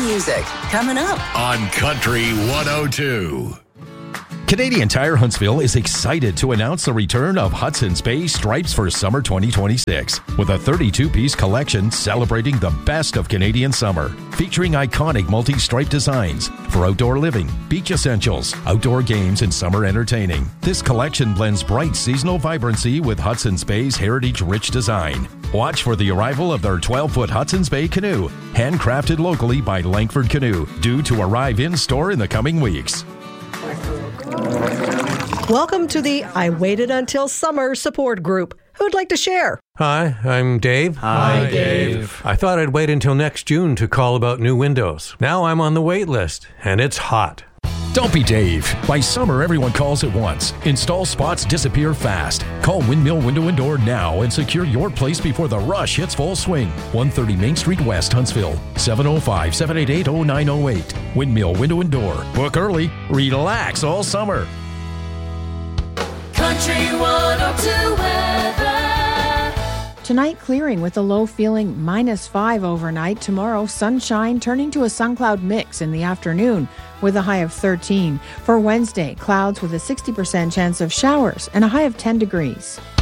music, coming up on Country 102. Canadian Tire Huntsville is excited to announce the return of Hudson's Bay Stripes for summer 2026 with a 32-piece collection celebrating the best of Canadian summer, featuring iconic multi-stripe designs for outdoor living, beach essentials, outdoor games, and summer entertaining. This collection blends bright seasonal vibrancy with Hudson's Bay's heritage-rich design. Watch for the arrival of their 12-foot Hudson's Bay canoe, handcrafted locally by Langford Canoe, due to arrive in-store in the coming weeks. Welcome to the I Waited Until Summer support group. Who'd like to share? Hi, I'm Dave. Hi, Dave. I thought I'd wait until next June to call about new windows. Now I'm on the wait list, and it's hot. Don't be Dave. By summer, everyone calls at once. Install spots disappear fast. Call Windmill Window and Door now and secure your place before the rush hits full swing. 130 Main Street West, Huntsville. 705-788-0908. Windmill Window and Door. Book early. Relax all summer. Country 102 weather. Tonight, clearing with a low feeling -5 overnight. Tomorrow, sunshine turning to a sun cloud mix in the afternoon with a high of 13. For Wednesday, clouds with a 60% chance of showers and a high of 10 degrees.